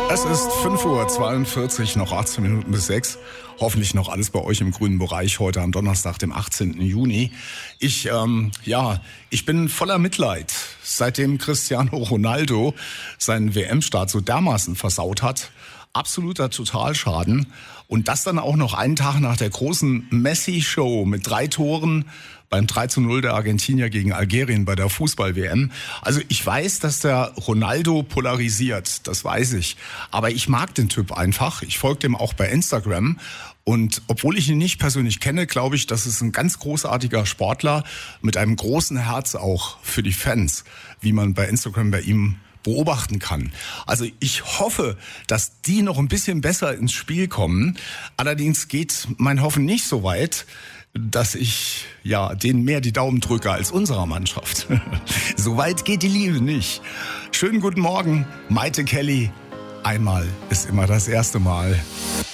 Es ist 5:42 Uhr, noch 18 Minuten bis 6. Hoffentlich noch alles bei euch im grünen Bereich heute am Donnerstag, dem 18. Juni. Ich bin voller Mitleid. Seitdem Cristiano Ronaldo seinen WM-Start so dermaßen versaut hat, absoluter Totalschaden. Und das dann auch noch einen Tag nach der großen Messi-Show mit 3 Toren beim 3:0 der Argentinier gegen Algerien bei der Fußball-WM. Also ich weiß, dass der Ronaldo polarisiert, das weiß ich. Aber ich mag den Typ einfach. Ich folge dem auch bei Instagram. Und obwohl ich ihn nicht persönlich kenne, glaube ich, das ist ein ganz großartiger Sportler mit einem großen Herz auch für die Fans, wie man bei Instagram bei ihm beobachten kann. Also ich hoffe, dass die noch ein bisschen besser ins Spiel kommen. Allerdings geht mein Hoffen nicht so weit, dass ich denen mehr die Daumen drücke als unserer Mannschaft. So weit geht die Liebe nicht. Schönen guten Morgen, Maite Kelly. Einmal ist immer das erste Mal.